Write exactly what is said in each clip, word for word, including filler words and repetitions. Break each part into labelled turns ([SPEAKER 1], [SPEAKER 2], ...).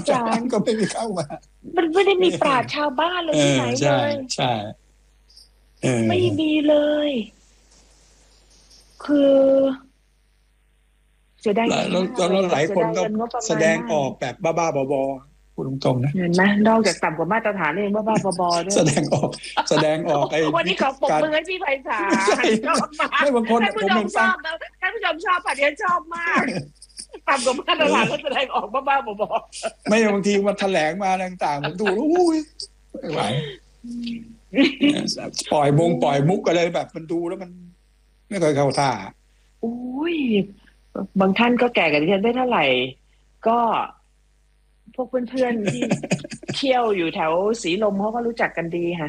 [SPEAKER 1] ชาวบ้านก็ไม่มีเข้ามา
[SPEAKER 2] มันไม่ได้มีปราชญ์ชาวบ้านเลยที่ไหนเลย
[SPEAKER 1] ใช่
[SPEAKER 2] ไม่มีเลยคือเสียดาย
[SPEAKER 1] แล้วแล้วหลายคนก็แสดงออกแบบบ้าๆบอๆพูดตรงๆนะ
[SPEAKER 2] เห็นไหมนอกจากต่ำกว่ามาตรฐานเองบ้าๆบอๆด้วย
[SPEAKER 1] แสดงออกแสดงออกไอ้
[SPEAKER 2] วันนี้ขอปรบมือให้พี่ไพศาลชอบมาก
[SPEAKER 1] ไม่บางคน
[SPEAKER 2] ท่านผู้ชมชอบนะท่านผู้ชมชอบผ่านนี้ชอบมากต่ำกว่ามาตรฐานแล้วแสดงออกบ้าๆบอ
[SPEAKER 1] ๆไม่บางทีมันแถลงมาต่างๆผมดูแล้วอุ้ยไม่ไหวปล่อยมงปล่อยมุกอะไรแบบมันดูแล้วมันไม่เคยเข้าท่า
[SPEAKER 2] อุ้ยบางท่านก็แก่กันดิฉันได้เท่าไหร่ก็พวกเพื่อนๆที่เที่ยวอยู่แถวสีลมเขาก็รู้จักกันดีค่ะ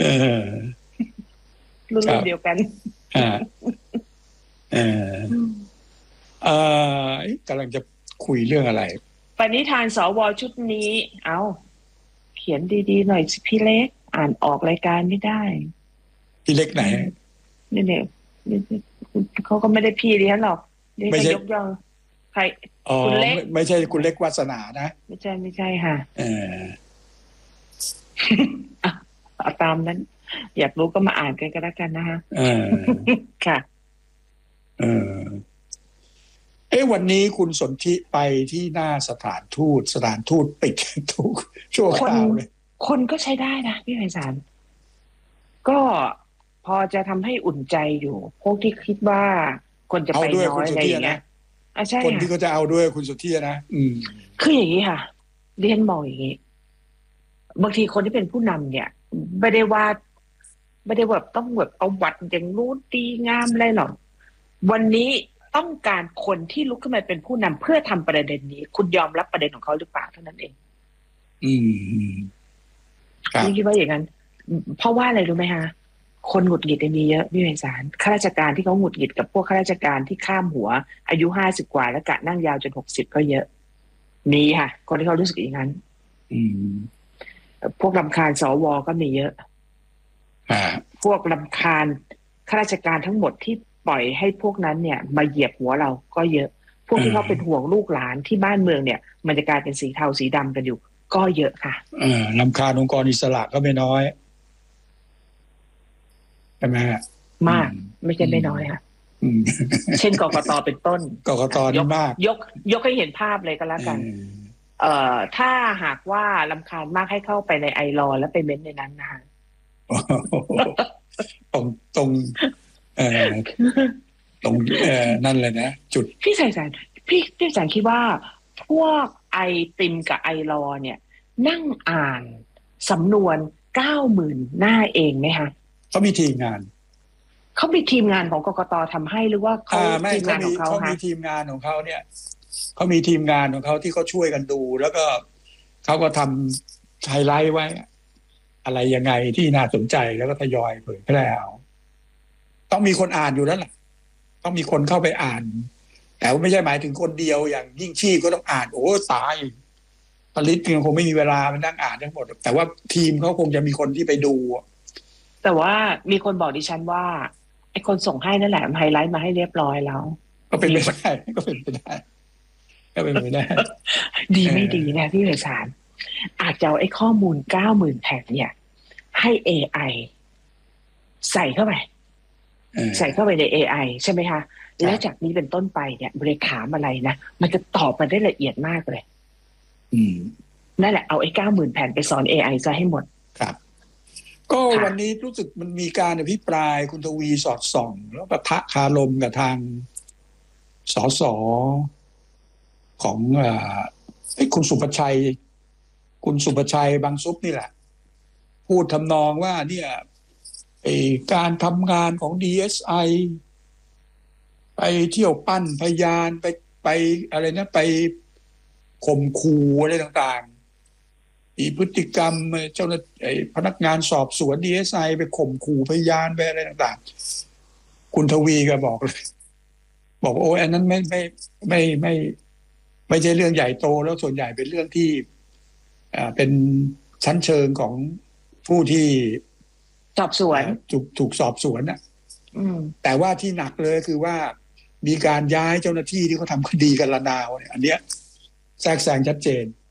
[SPEAKER 2] รุ่นเดียวกัน
[SPEAKER 1] อ่าเออเออกำลังจะคุยเรื่องอะไร
[SPEAKER 2] ปณิธานสวชุดนี้เอาเขียนดีๆหน่อยสิพี่เล็กอ่านออกรายการไม่ได้
[SPEAKER 1] พี่เล็กไหน
[SPEAKER 2] นี่เนี่ยเขาก็ไม่ได้พี่ดิฉันหรอก
[SPEAKER 1] ไม่ใช่
[SPEAKER 2] ยกย่องใคร
[SPEAKER 1] คุณเล็กไม่ใช่คุณเล็กวาสนานะ
[SPEAKER 2] ไม่ใช่ไม่ใช่ค่ะ
[SPEAKER 1] เออ
[SPEAKER 2] เอาตามนั้น อยากรู้ก็มาอ่านกันก็แล้วกันนะคะ
[SPEAKER 1] เออ
[SPEAKER 2] ค่ะ
[SPEAKER 1] เออเอ้วันนี้คุณสนธิไปที่หน้าสถานทูตสถานทูตปิดทุกชั่วคราวเลย
[SPEAKER 2] คนก็ใช้ได้นะพี่ไพศาลก็พอจะทำให้อุ่นใจอยู่พวกที่คิดว่าคนจะไปน้อยอะไรอย่างเงี้ยอ่ะใช่
[SPEAKER 1] คนที่เขาจะเอาด้วยคุณสุทธินะอืม
[SPEAKER 2] คืออย่างนี้ค่ะเรียนมองอย่างนี้บางทีคนที่เป็นผู้นำเนี่ยไม่ได้ว่าไม่ได้แบบต้องแบบเอาวัดอย่างรู้ดีงามอะไรหรอกวันนี้ต้องการคนที่ลุกขึ้นมาเป็นผู้นำเพื่อทำประเด็นนี้คุณยอมรับประเด็นของเขาหรือเปล่าเท่านั้นเอง
[SPEAKER 1] อืมครับ
[SPEAKER 2] คิดว่าอย่างนั้นเพราะว่าอะไรรู้ไหมคะคนหงุดหงิดมีเยอะพี่ไพศาลข้าราชการที่เขาหงุดหงิดกับพวกข้าราชการที่ข้ามหัวอายุห้าสิบกว่าแล้วกะนั่งยาวจนหกสิบก็เยอะมีค่ะคนที่เขารู้สึกอย่างนั้น
[SPEAKER 1] อืม
[SPEAKER 2] พวกรำคาญสวก็มีเยอะพวกรำคาญข้าราชการทั้งหมดที่ปล่อยให้พวกนั้นเนี่ยมาเหยียบหัวเราก็เยอะพวกที่เขาเป็นห่วงลูกหลานที่บ้านเมืองเนี่ยมันจะกลายเป็นสีเทาสีดำกันอยู่ก็เยอะค่ะ
[SPEAKER 1] เออรำคาญองค์กรอิสระก็ไม่น้อยใช่ไหมฮะ
[SPEAKER 2] มากไม่ใช่ไม่น้อยค่ะเช่นกกตเป็นต้น
[SPEAKER 1] กกตนี่มาก
[SPEAKER 2] ยกยกให้เห็นภาพเลยก็แล้วกันเอ่อถ้าหากว่ารำคาญมากให้เข้าไปในไอรอแล้วไปเม้นในนั้นนะคะ
[SPEAKER 1] ตรงตรงเอ่อตรงเอ่อนั่นเลยนะจุด
[SPEAKER 2] พี่สายสารพี่พี่สารคิดว่าพวกไอติมกับไอรอเนี่ยนั่งอ่านสำนวนเก้าหมื่นหน้าเองไหมคะ
[SPEAKER 1] เขามีทีมงาน
[SPEAKER 2] เขามีทีมงานของกกตทำให้หรือว่าเขาทีมงานของเขา
[SPEAKER 1] เขามีทีมงานของเขาเนี่ยเขามีทีมงานของเขาที่เขาช่วยกันดูแล้วก็เขาก็ทำไฮไลท์ไว้อะไรยังไงที่น่าสนใจแล้วก็ทยอยเผยแพร่เอาต้องมีคนอ่านอยู่แล้วล่ะต้องมีคนเข้าไปอ่านแต่ว่าไม่ใช่หมายถึงคนเดียวอย่างยิ่งชีพก็ต้องอ่านโอ้ตายผลิตยังคงไม่มีเวลาไปนั่งอ่านทั้งหมดแต่ว่าทีมเขาคงจะมีคนที่ไปดู
[SPEAKER 2] แต่ว่ามีคนบอกดิฉันว่าไอ้คนส่งให้นั่นแหละไฮไลท์มาให้เรียบร้อยแล้ว
[SPEAKER 1] ก็เป็นไปได้ก็เป็นไปได้ก็เป็นไปได้
[SPEAKER 2] ดีไม่ดีนะพี่ไพศาลอาจจะเอาไอ้ข้อมูลเก้าหมื่นแผ่นเนี่ยให้ เอ ไอ ใส่เข้าไปใส่เข้าไปใน เอ ไอ ใช่ไหมคะแล้วจากนี้เป็นต้นไปเนี่ยบริขามอะไรนะมันจะตอบมาได้ละเอียดมากเลยนั่นแหละเอาไอ้เก้าหมื่นแผ่นไปสอน เอ ไอ ซะให้หมด
[SPEAKER 1] ครับก็วันนี้รู้สึกมันมีการอภิปรายคุณทวีสอดส่องแล้วปะทะคารมกับทางสสของไอ้คุณสุประชัยคุณสุประชัยบางซุปนี่แหละพูดทำนองว่าเนี่ยไอ้การทำงานของ ดี เอส ไอ ไปเที่ยวปั้นพยานไปไปอะไรนะไปข่มขู่อะไรต่างๆอีพฤติกรรมเจ้าหน้าที่พนักงานสอบสวน ดี เอส ไอ ไปข่มขู่พยานไปอะไรต่างๆคุณทวีก็บอกเลยบอกโอ้ยอันนั้นไม่ไม่ไม่ไม่ไม่ใช่เรื่องใหญ่โตแล้วส่วนใหญ่เป็นเรื่องที่อ่าเป็นชั้นเชิงของผู้ที่
[SPEAKER 2] สอบสวน
[SPEAKER 1] ถูกถูกสอบสวนน่ะแต่ว่าที่หนักเลยคือว่ามีการย้ายเจ้าหน้าที่ที่เขาทำคดีกันละนาวเนี่ยอันเนี้ยแทรกแซงชัดเจน